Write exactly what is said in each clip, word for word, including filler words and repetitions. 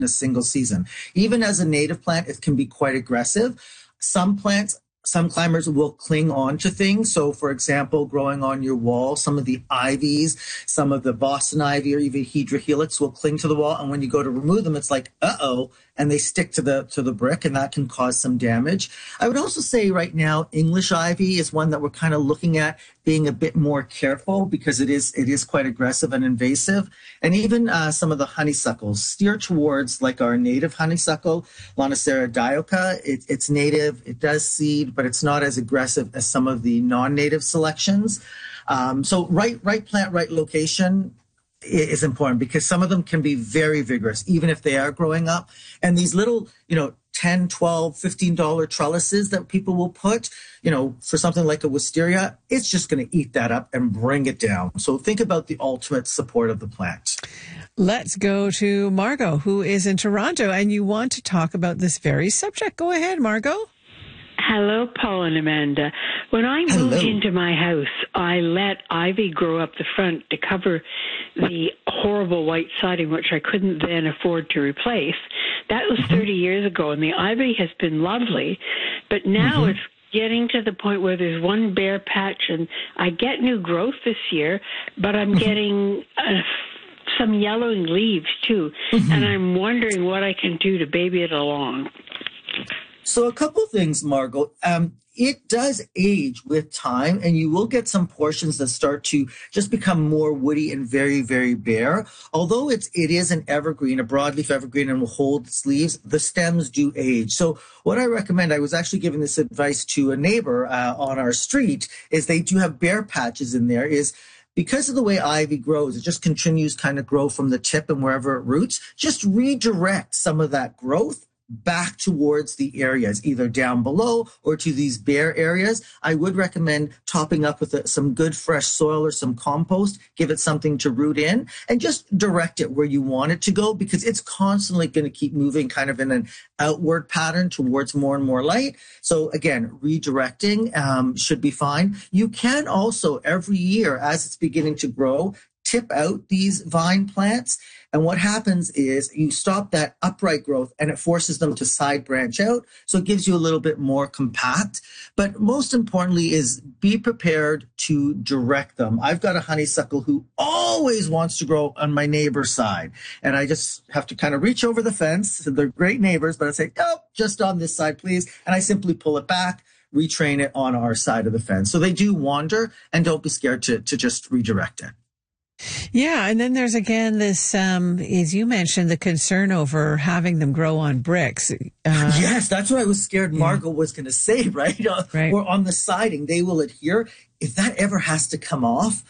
in a single season. Even as a native plant, it can be quite aggressive. Some plants, some climbers will cling on to things. So, for example, growing on your wall, some of the ivies, some of the Boston ivy or even Hedrohelix will cling to the wall. And when you go to remove them, it's like, uh-oh, and they stick to the to the brick, and that can cause some damage. I would also say right now, English ivy is one that we're kind of looking at being a bit more careful because it is it is quite aggressive and invasive. And even uh, some of the honeysuckles steer towards like our native honeysuckle, Lonicera dioica. It, it's native, it does seed, but it's not as aggressive as some of the non-native selections. Um, so right, right plant, right location is important because some of them can be very vigorous, even if they are growing up. And these little, you know, ten, twelve, fifteen dollar trellises that people will put, you know, for something like a wisteria, it's just going to eat that up and bring it down. So think about the ultimate support of the plant. Let's go to Margot, who is in Toronto, and you want to talk about this very subject. Go ahead, Margot. Hello, Paul and Amanda. When I moved Hello. into my house, I let ivy grow up the front to cover the horrible white siding, which I couldn't then afford to replace. That was thirty years ago, and the ivy has been lovely. But now mm-hmm. it's getting to the point where there's one bare patch, and I get new growth this year, but I'm getting uh, some yellowing leaves, too. Mm-hmm. And I'm wondering what I can do to baby it along. So a couple things, Margot. Um, it does age with time, and you will get some portions that start to just become more woody and very, very bare. Although it's it is an evergreen, a broadleaf evergreen, and will hold its leaves, the stems do age. So what I recommend, I was actually giving this advice to a neighbor uh, on our street, is they do have bare patches in there, is because of the way ivy grows, it just continues kind of grow from the tip and wherever it roots, just redirect some of that growth back towards the areas, either down below or to these bare areas. I would recommend topping up with a, some good fresh soil or some compost, give it something to root in, and just direct it where you want it to go, because it's constantly going to keep moving kind of in an outward pattern towards more and more light. So again, redirecting um, should be fine. You can also, every year as it's beginning to grow, tip out these vine plants. And what happens is you stop that upright growth and it forces them to side branch out. So it gives you a little bit more compact. But most importantly is be prepared to direct them. I've got a honeysuckle who always wants to grow on my neighbor's side. And I just have to kind of reach over the fence. They're great neighbors, but I say, oh, just on this side, please. And I simply pull it back, retrain it on our side of the fence. So they do wander, and don't be scared to, to just redirect it. Yeah, and then there's again this, um, as you mentioned, the concern over having them grow on bricks. Uh, yes, that's what I was scared Margot yeah. was going to say, right? Uh, right? Or on the siding, they will adhere. If that ever has to come off,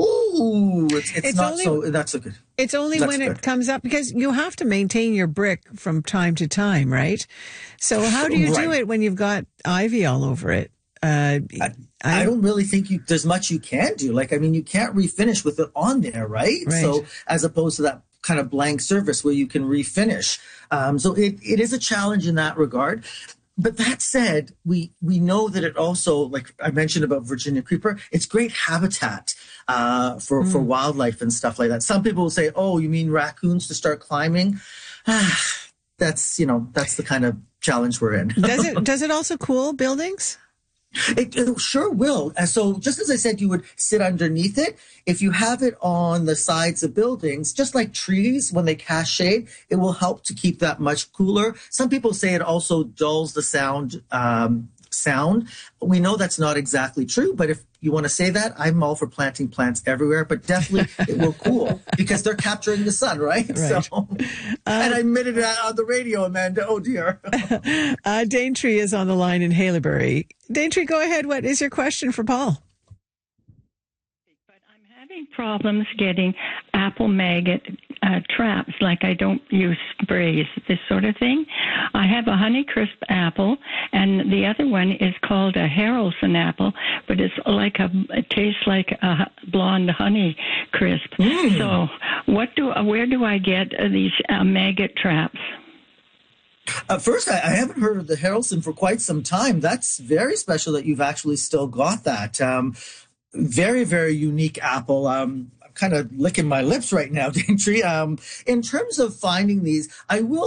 ooh, it's, it's, it's not only, so, that's a good. It's only when good. It comes up, because you have to maintain your brick from time to time, right? So how do you right. do it when you've got ivy all over it? Uh, I, I don't really think you, there's much you can do. Like, I mean, you can't refinish with it on there, right? right. So as opposed to that kind of blank surface where you can refinish. Um, so it, it is a challenge in that regard. But that said, we, we know that it also, like I mentioned about Virginia creeper, it's great habitat uh, for, mm. for wildlife and stuff like that. Some people will say, oh, you mean raccoons to start climbing? That's, you know, that's the kind of challenge we're in. Does it, does it also cool buildings? It, it sure will. And so just as I said, you would sit underneath it. If you have it on the sides of buildings, just like trees, when they cast shade, it will help to keep that much cooler. Some people say it also dulls the sound, um, sound. We know that's not exactly true, but if you want to say that, I'm all for planting plants everywhere, but definitely it will cool because they're capturing the sun, right? right. So, uh, and I admitted that on the radio, Amanda. Oh, dear. uh, Daintree is on the line in Haileybury. Daintree, go ahead. What is your question for Paul? But I'm having problems getting apple maggot uh, traps, like I don't use sprays, this sort of thing. I have a Honeycrisp apple, and the other one is called a Harrelson apple, but it's like a, it tastes like a blonde Honeycrisp. Mm. So what do, where do I get these uh, maggot traps? Uh, first, I, I haven't heard of the Harrelson for quite some time. That's very special that you've actually still got that. Um, very, very unique apple. Um, I'm kind of licking my lips right now, Daintree. Um, in terms of finding these, I will